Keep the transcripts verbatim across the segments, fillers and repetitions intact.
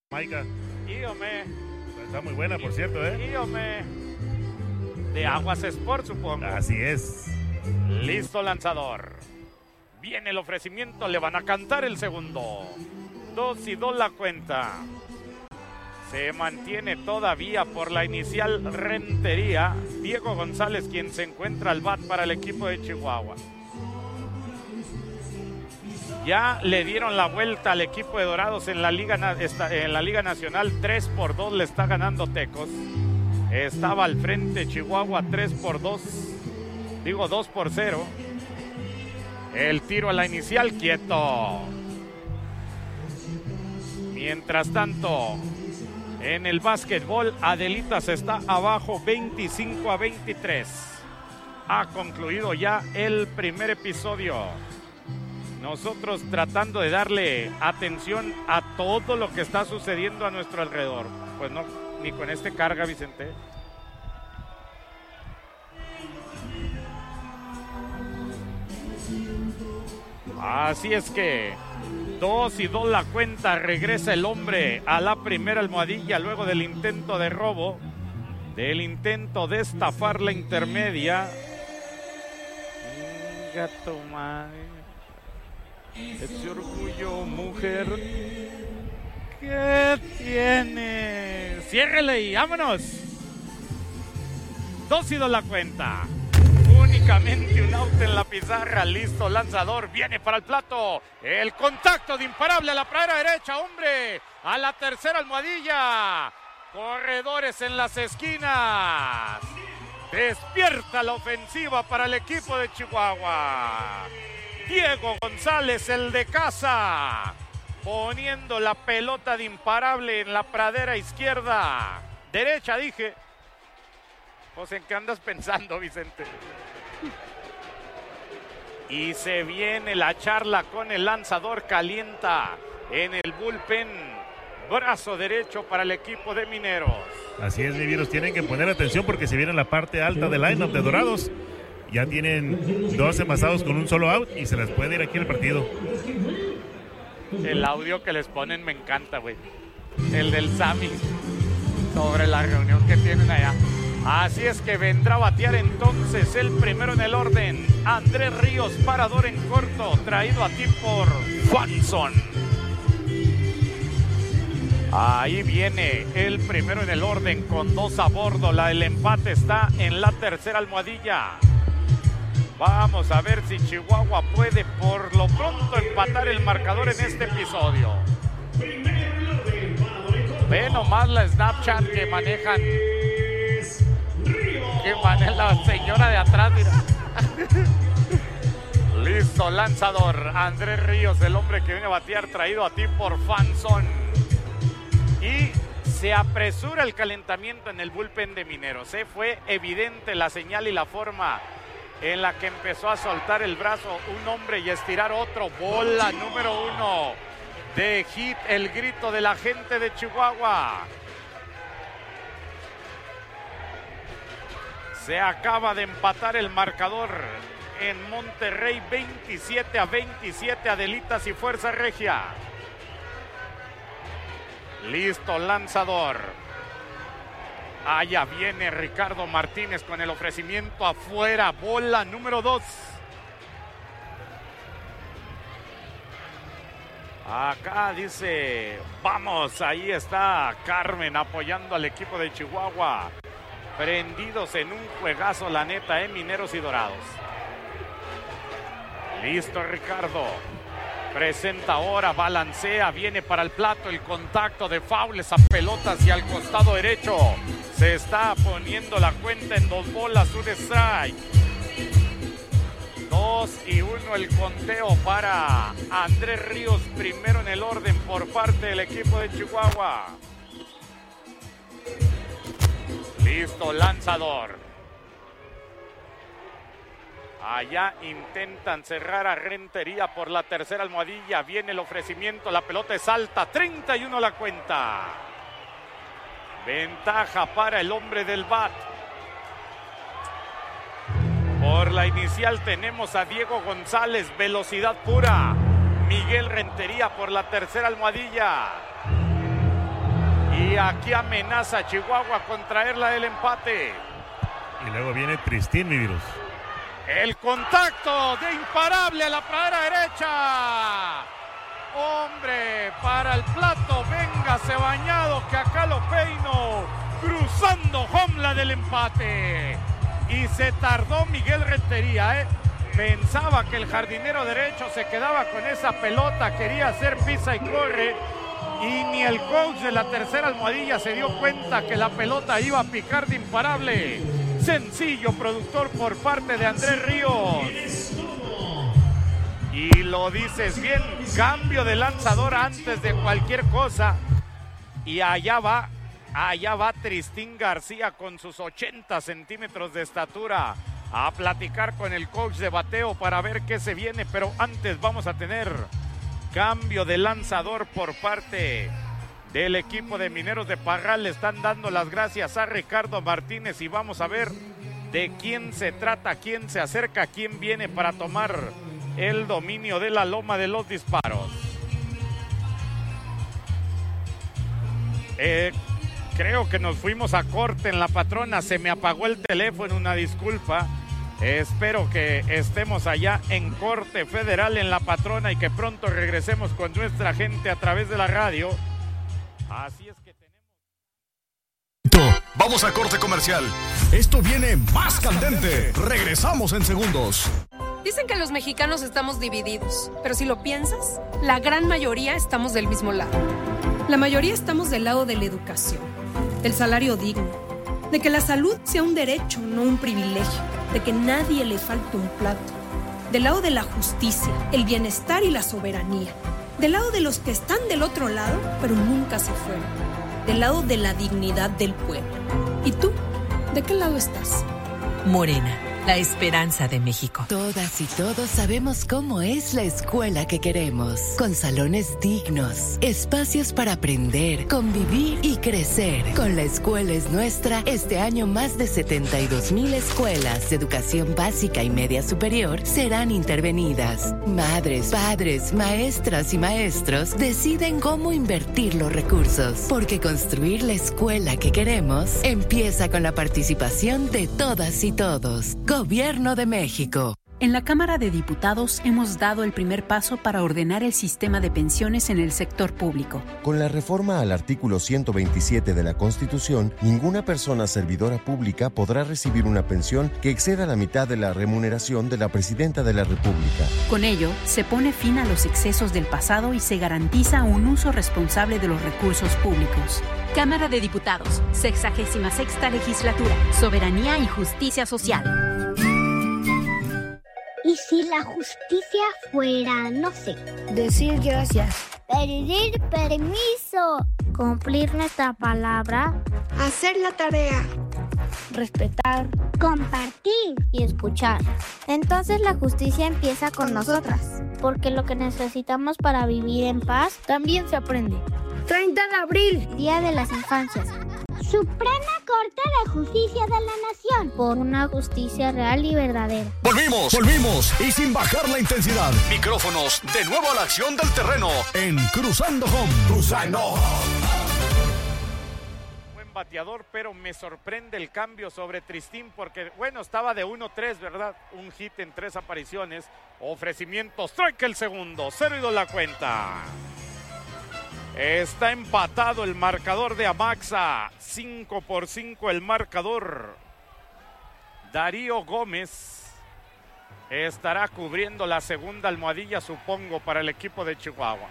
Maica. Íome. Está muy buena, por cierto, ¿eh? Íome. De Aguas Sport, supongo. Así es. Listo, lanzador. Viene el ofrecimiento, le van a cantar el segundo. Dos y dos la cuenta. Se mantiene todavía por la inicial Rentería. Diego González, quien se encuentra al bat para el equipo de Chihuahua. Ya le dieron la vuelta al equipo de Dorados en la Liga, en la Liga Nacional. tres por dos le está ganando Tecos. Estaba al frente Chihuahua tres por dos. Digo dos por cero. El tiro a la inicial, quieto. Mientras tanto, en el básquetbol, Adelitas está abajo veinticinco a veintitrés. Ha concluido ya el primer episodio. Nosotros tratando de darle atención a todo lo que está sucediendo a nuestro alrededor. Pues no, ni con este carga, Vicente. Así es que dos y dos la cuenta. Regresa el hombre a la primera almohadilla luego del intento de robo, del intento de estafar la intermedia. Venga, toma. Ese orgullo, mujer. ¿Qué tiene? Ciérrele y vámonos. Dos y dos la cuenta. Únicamente un out en la pizarra. Listo, lanzador. Viene para el plato. El contacto de imparable a la pradera derecha, hombre. A la tercera almohadilla. Corredores en las esquinas. Despierta la ofensiva para el equipo de Chihuahua. Diego González, el de casa, poniendo la pelota de imparable en la pradera izquierda. Derecha, dije. Pues, ¿en qué andas pensando, Vicente? Y se viene la charla con el lanzador. Calienta en el bullpen. Brazo derecho para el equipo de Mineros. Así es, mi virus. Tienen que poner atención porque se viene la parte alta del line-up de Dorados. Ya tienen dos envasados con un solo out y se les puede ir aquí el partido. El audio que les ponen me encanta, güey. El del Sammy sobre la reunión que tienen allá. Así es que vendrá a batear entonces el primero en el orden. Andrés Ríos, parador en corto, traído a ti por Fanson. Ahí viene el primero en el orden con dos a bordo. La del empate está en la tercera almohadilla. Vamos a ver si Chihuahua puede por lo pronto empatar el marcador en este episodio. Ve nomás la Snapchat que manejan. Que maneja la señora de atrás, mira. Listo, lanzador. Andrés Ríos, el hombre que viene a batear, traído a ti por Fanson. Y se apresura el calentamiento en el bullpen de Mineros. ¿eh? Fue evidente la señal y la forma en la que empezó a soltar el brazo un hombre y estirar otro. Bola número uno de hit, el grito de la gente de Chihuahua. Se acaba de empatar el marcador en Monterrey, veintisiete a veintisiete, Adelitas y Fuerza Regia. Listo, lanzador. Allá viene Ricardo Martínez con el ofrecimiento afuera. Bola número dos. Acá dice, vamos, ahí está Carmen apoyando al equipo de Chihuahua. Prendidos en un juegazo, la neta, ¿eh? Mineros y Dorados. Listo, Ricardo. Presenta ahora, balancea, viene para el plato, el contacto de foul, esa pelota hacia el costado derecho. Se está poniendo la cuenta en dos bolas, un strike. Dos y uno el conteo para Andrés Ríos, primero en el orden por parte del equipo de Chihuahua. Listo, lanzador. Allá intentan cerrar a Rentería por la tercera almohadilla. Viene el ofrecimiento, la pelota es alta, treinta y uno la cuenta. Ventaja para el hombre del bat. Por la inicial tenemos a Diego González, velocidad pura. Miguel Rentería por la tercera almohadilla. Y aquí amenaza a Chihuahua con traerla del empate. Y luego viene Tristín, mi Virus. El contacto de Imparable a la pradera derecha. Hombre, para el plato, véngase bañado que acá lo peino. Cruzando home la del empate. Y se tardó Miguel Rentería, ¿eh? Pensaba que el jardinero derecho se quedaba con esa pelota, quería hacer pisa y corre. Y ni el coach de la tercera almohadilla se dio cuenta que la pelota iba a picar de Imparable. Sencillo productor por parte de Andrés Ríos. Y lo dices bien, cambio de lanzador antes de cualquier cosa. Y allá va, allá va Tristín García con sus ochenta centímetros de estatura a platicar con el coach de bateo para ver qué se viene. Pero antes vamos a tener cambio de lanzador por parte del equipo de Mineros de Parral. Le están dando las gracias a Ricardo Martínez y vamos a ver de quién se trata, quién se acerca, quién viene para tomar el dominio de la loma de los disparos. Eh, creo que nos fuimos a corte en la patrona, se me apagó el teléfono, una disculpa. Eh, espero que estemos allá en corte federal en la patrona y que pronto regresemos con nuestra gente a través de la radio. Así es que tenemos... Vamos a corte comercial. Esto viene más candente. Regresamos en segundos. Dicen que los mexicanos estamos divididos, pero si lo piensas, la gran mayoría estamos del mismo lado. La mayoría estamos del lado de la educación, del salario digno, de que la salud sea un derecho, no un privilegio, de que nadie le falte un plato, del lado de la justicia, el bienestar y la soberanía, del lado de los que están del otro lado, pero nunca se fueron, del lado de la dignidad del pueblo. ¿Y tú? ¿De qué lado estás? Morena, la esperanza de México. Todas y todos sabemos cómo es la escuela que queremos. Con salones dignos, espacios para aprender, convivir y crecer. Con La Escuela es Nuestra, este año más de setenta y dos mil escuelas de educación básica y media superior serán intervenidas. Madres, padres, maestras y maestros deciden cómo invertir los recursos. Porque construir la escuela que queremos empieza con la participación de todas y todos. Gobierno de México. En la Cámara de Diputados hemos dado el primer paso para ordenar el sistema de pensiones en el sector público. Con la reforma al artículo ciento veintisiete de la Constitución, ninguna persona servidora pública podrá recibir una pensión que exceda la mitad de la remuneración de la Presidenta de la República. Con ello, se pone fin a los excesos del pasado y se garantiza un uso responsable de los recursos públicos. Cámara de Diputados, sexagésima sexta legislatura, soberanía y justicia social. ¿Y si la justicia fuera, no sé, decir gracias, pedir permiso, cumplir nuestra palabra, hacer la tarea, respetar, compartir y escuchar? Entonces la justicia empieza con nosotras, porque lo que necesitamos para vivir en paz también se aprende. treinta de abril, Día de las Infancias. Suprema Corte de Justicia de la Nación, por una justicia real y verdadera. Volvimos, volvimos y sin bajar la intensidad. Micrófonos de nuevo a la acción del terreno en Cruzando Home. Cruzando Home. Buen bateador, pero me sorprende el cambio sobre Tristín porque, bueno, estaba de uno tres, ¿verdad? Un hit en tres apariciones. Ofrecimiento, strike el segundo, cero y dos la cuenta. Está empatado el marcador de Amaxa, cinco por cinco el marcador. Darío Gómez estará cubriendo la segunda almohadilla, supongo, para el equipo de Chihuahua.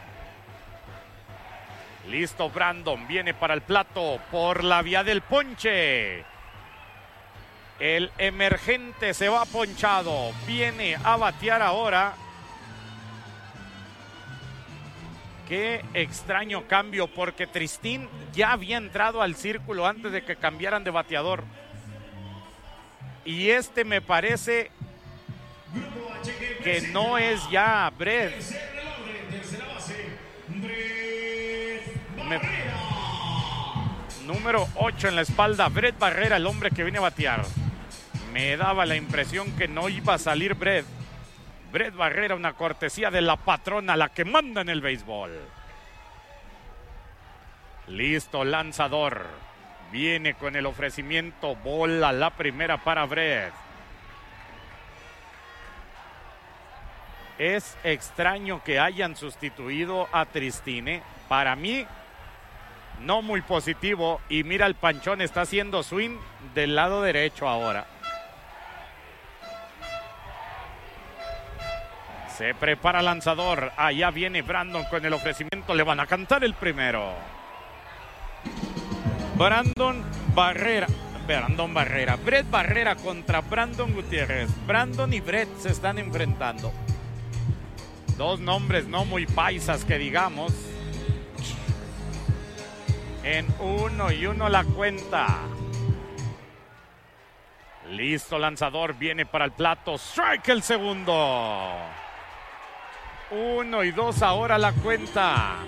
Listo Brandon, viene para el plato por la vía del ponche. El emergente se va ponchado, viene a batear ahora. Qué extraño cambio, porque Tristín ya había entrado al círculo antes de que cambiaran de bateador. Y este me parece que no es ya Brett. Me... Número ocho en la espalda, Brett Barrera, el hombre que viene a batear. Me daba la impresión que no iba a salir Brett. Brett Barrera, una cortesía de la patrona, la que manda en el béisbol. Listo, lanzador. Viene con el ofrecimiento. Bola la primera para Brett. Es extraño que hayan sustituido a Tristine. Para mí, no muy positivo. Y mira, el Panchón está haciendo swing del lado derecho ahora. Se prepara lanzador. Allá viene Brandon con el ofrecimiento. Le van a cantar el primero. Brandon Barrera. Brandon Barrera. Brett Barrera contra Brandon Gutiérrez. Brandon y Brett se están enfrentando. Dos nombres no muy paisas que digamos. En uno y uno la cuenta. Listo, lanzador. Viene para el plato. Strike el segundo. Uno y dos ahora la cuenta.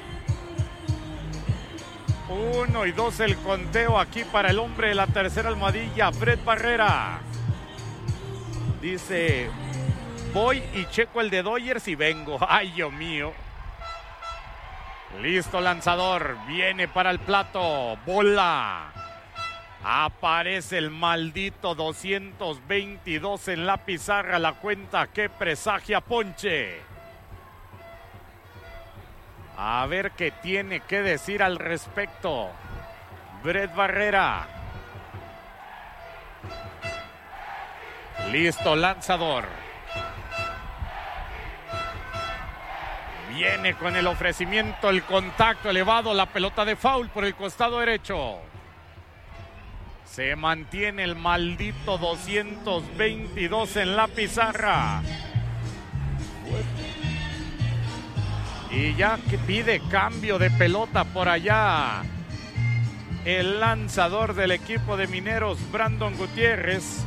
Uno y dos el conteo aquí para el hombre de la tercera almohadilla, Brett Barrera. Dice, voy y checo el de Dodgers y vengo. Ay, Dios mío. Listo, lanzador. Viene para el plato. Bola. Aparece el maldito doscientos veintidós en la pizarra. La cuenta que presagia ponche. A ver qué tiene que decir al respecto Brett Barrera. Listo, lanzador. Viene con el ofrecimiento, el contacto elevado, la pelota de foul por el costado derecho. Se mantiene el maldito doscientos veintidós en la pizarra. Y ya que pide cambio de pelota por allá el lanzador del equipo de Mineros, Brandon Gutiérrez.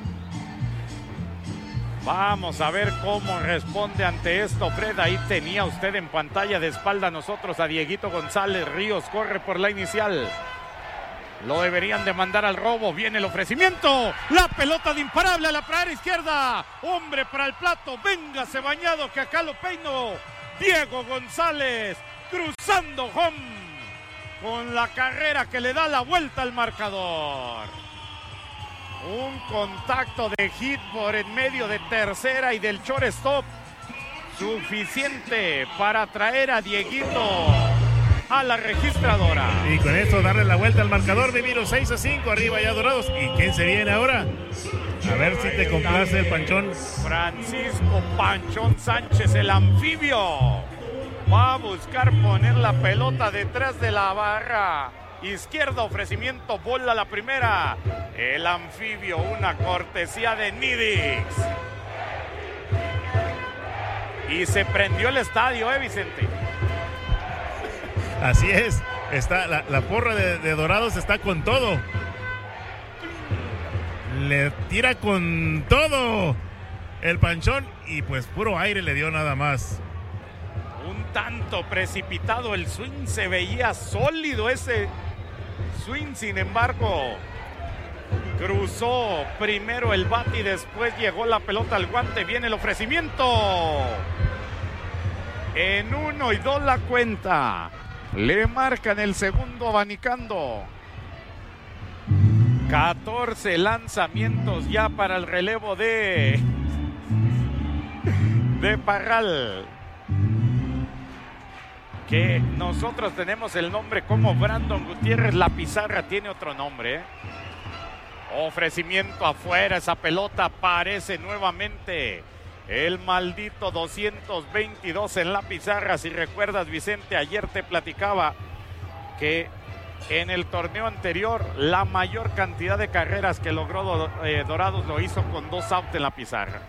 Vamos a ver cómo responde ante esto Fred. Ahí tenía usted en pantalla de espalda a nosotros a Dieguito González Ríos. Corre por la inicial. Lo deberían de mandar al robo. Viene el ofrecimiento. La pelota de imparable a la pradera izquierda. Hombre para el plato. Véngase bañado que acá lo peino. Diego González cruzando home con la carrera que le da la vuelta al marcador. Un contacto de hit por en medio de tercera y del shortstop. Suficiente para traer a Dieguito a la registradora. Y con esto darle la vuelta al marcador, Viviro, seis a cinco, arriba ya Dorados. ¿Y quién se viene ahora? A ver si te complace el Panchón. Francisco Panchón Sánchez, el anfibio. Va a buscar poner la pelota detrás de la barra izquierda. Ofrecimiento, bola la primera. El anfibio, una cortesía de Nidix. Y se prendió el estadio, ¿eh, Vicente? Así es. Está, la, la porra de, de Dorados está con todo. Le tira con todo el Panchón y pues puro aire le dio nada más. Un tanto precipitado el swing, se veía sólido ese swing, sin embargo cruzó primero el bat y después llegó la pelota al guante. Viene el ofrecimiento. En uno y dos la cuenta. Le marcan el segundo abanicando. catorce lanzamientos ya para el relevo de de Parral, que nosotros tenemos el nombre como Brandon Gutiérrez. La pizarra tiene otro nombre, ¿eh? Ofrecimiento afuera, esa pelota aparece nuevamente el maldito doscientos veintidós en la pizarra. Si recuerdas, Vicente, ayer te platicaba que en el torneo anterior la mayor cantidad de carreras que logró eh, Dorados lo hizo con dos outs en la pizarra.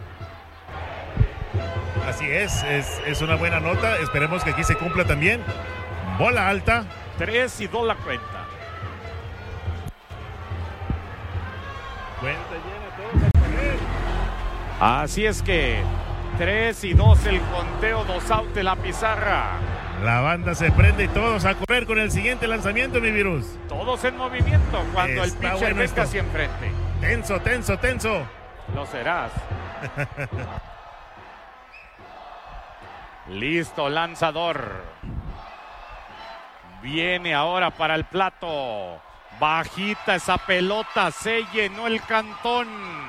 Así es, es, es una buena nota. Esperemos que aquí se cumpla también. Bola alta. Tres y dos la cuenta. Cuenta llena, todos a correr. Así es que tres y dos el conteo, dos outs en la pizarra. La banda se prende y todos a correr con el siguiente lanzamiento, mi virus. Todos en movimiento cuando Está el pitcher bueno venga esto. hacia enfrente. Tenso, tenso, tenso. Lo serás. Listo, lanzador. Viene ahora para el plato. Bajita esa pelota, se llenó el cantón.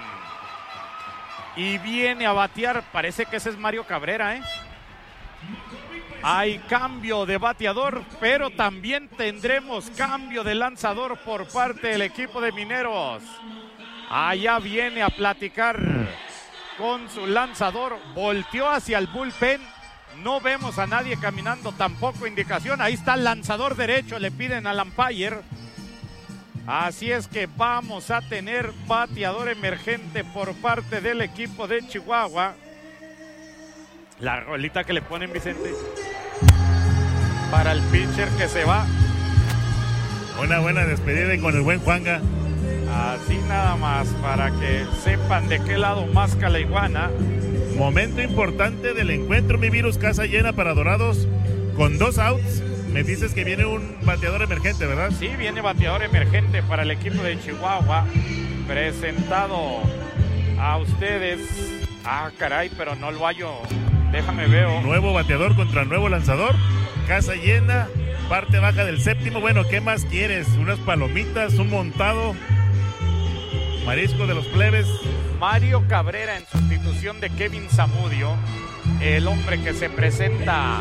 Y viene a batear, parece que ese es Mario Cabrera, ¿eh? Hay cambio de bateador, pero también tendremos cambio de lanzador por parte del equipo de Mineros. Allá viene a platicar con su lanzador, volteó hacia el bullpen, no vemos a nadie caminando, tampoco indicación, ahí está el lanzador derecho, le piden al umpire. Así es que vamos a tener bateador emergente por parte del equipo de Chihuahua. La rolita que le ponen, Vicente, para el pitcher que se va. Una buena despedida y con el buen Juanga. Así nada más, para que sepan de qué lado masca la iguana. Momento importante del encuentro, mi Virus, casa llena para Dorados, con dos outs. Me dices que viene un bateador emergente, ¿verdad? Sí, viene bateador emergente para el equipo de Chihuahua. Presentado a ustedes. Ah, caray, pero no lo hallo. Déjame veo. Nuevo bateador contra nuevo lanzador. Casa llena, parte baja del séptimo. Bueno, ¿qué más quieres? Unas palomitas, un montado. Marisco de los plebes. Mario Cabrera en sustitución de Kevin Zamudio. El hombre que se presenta.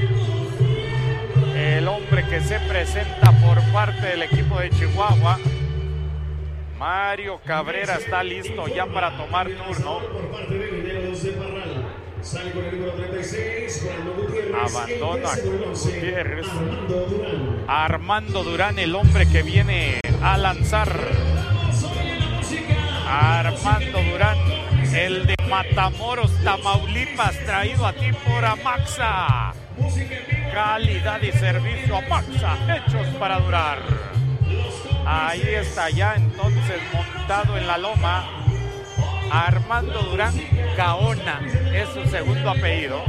El hombre que se presenta por parte del equipo de Chihuahua. Mario Cabrera está listo ya para tomar turno. Abandona Gutiérrez. Armando Durán, el hombre que viene a lanzar. Armando Durán, el de Matamoros, Tamaulipas, traído a ti por Amaxa. Calidad y servicio Amaxa, hechos para durar. Ahí está ya entonces montado en la loma Armando Durán Gaona, es su segundo apellido.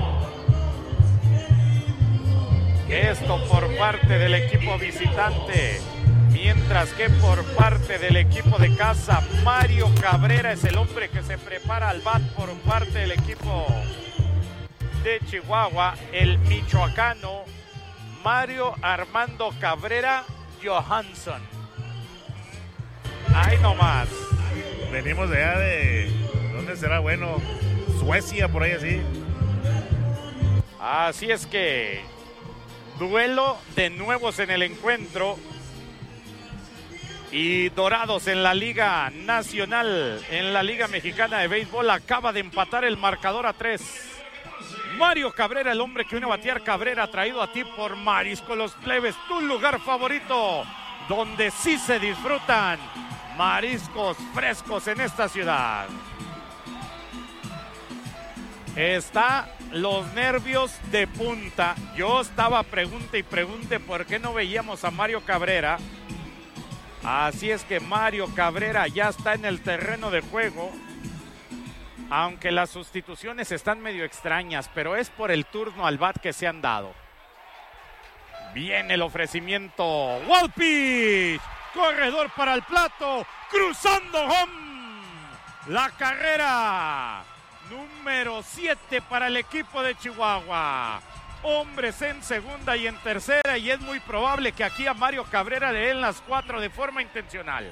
Esto por parte del equipo visitante. Mientras que por parte del equipo de casa, Mario Cabrera es el hombre que se prepara al bat por parte del equipo de Chihuahua, el michoacano Mario Armando Cabrera Johansson. Ahí nomás. Venimos de allá de... ¿Dónde será? Bueno, Suecia, por ahí así. Así es que... duelo de nuevos en el encuentro. Y Dorados en la Liga Nacional, en la Liga Mexicana de Béisbol, acaba de empatar el marcador a tres. Mario Cabrera, el hombre que viene a batear. Cabrera, traído a ti por Marisco Los Plebes, tu lugar favorito, donde sí se disfrutan mariscos frescos en esta ciudad. Está los nervios de punta. Yo estaba pregunte y pregunte por qué no veíamos a Mario Cabrera. Así es que Mario Cabrera ya está en el terreno de juego. Aunque las sustituciones están medio extrañas, pero es por el turno al bat que se han dado. Viene el ofrecimiento. Wild pitch. Corredor para el plato. Cruzando home. La carrera número siete para el equipo de Chihuahua. Hombres en segunda y en tercera, y es muy probable que aquí a Mario Cabrera le den las cuatro de forma intencional.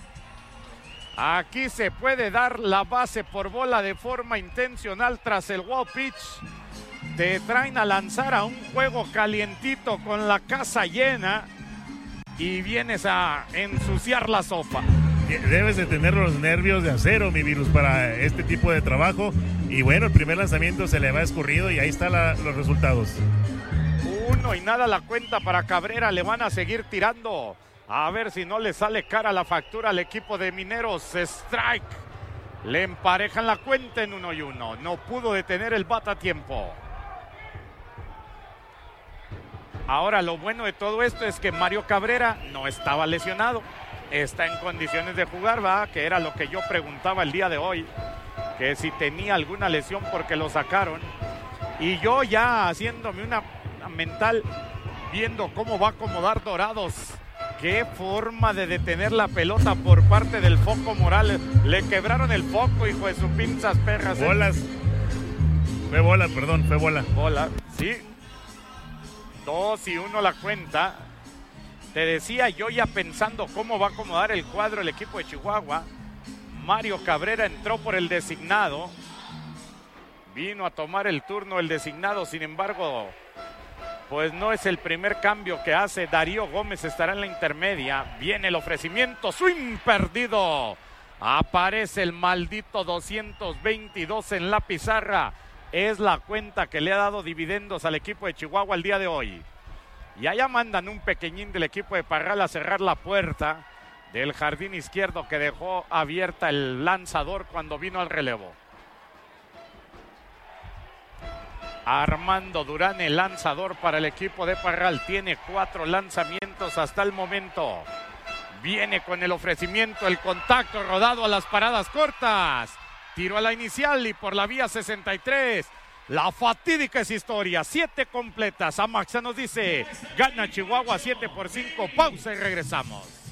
Aquí se puede dar la base por bola de forma intencional tras el wild pitch. Te traen a lanzar a un juego calientito con la casa llena y vienes a ensuciar la sopa. Debes de tener los nervios de acero, mi Virus, para este tipo de trabajo. Y bueno, el primer lanzamiento se le va escurrido y ahí están los resultados. Uno y nada la cuenta para Cabrera. Le van a seguir tirando. A ver si no le sale cara la factura al equipo de Mineros. Strike. Le emparejan la cuenta en uno y uno. No pudo detener el bat a tiempo. Ahora, lo bueno de todo esto es que Mario Cabrera no estaba lesionado. Está en condiciones de jugar, ¿va? Que era lo que yo preguntaba el día de hoy. Que si tenía alguna lesión porque lo sacaron. Y yo ya haciéndome una, una mental, viendo cómo va a acomodar Dorados. Qué forma de detener la pelota por parte del Foco Morales. Le quebraron el foco, hijo de sus pinzas perras. ¿eh? Bolas. Fue bola, perdón, fue bola. Bola, sí. Dos y uno la cuenta. Te decía yo ya pensando cómo va a acomodar el cuadro el equipo de Chihuahua. Mario Cabrera entró por el designado. Vino a tomar el turno el designado, sin embargo, pues no es el primer cambio que hace. Darío Gómez estará en la intermedia. Viene el ofrecimiento, swing perdido. Aparece el maldito doscientos veintidós en la pizarra. Es la cuenta que le ha dado dividendos al equipo de Chihuahua el día de hoy. Y allá mandan un pequeñín del equipo de Parral a cerrar la puerta del jardín izquierdo que dejó abierta el lanzador cuando vino al relevo. Armando Durán, el lanzador para el equipo de Parral. Tiene cuatro lanzamientos hasta el momento. Viene con el ofrecimiento, el contacto rodado a las paradas cortas. Tiro a la inicial y por la vía sesenta y tres. La fatídica es historia. Siete completas. Amaxa nos dice, gana Chihuahua siete por cinco. Pausa y regresamos.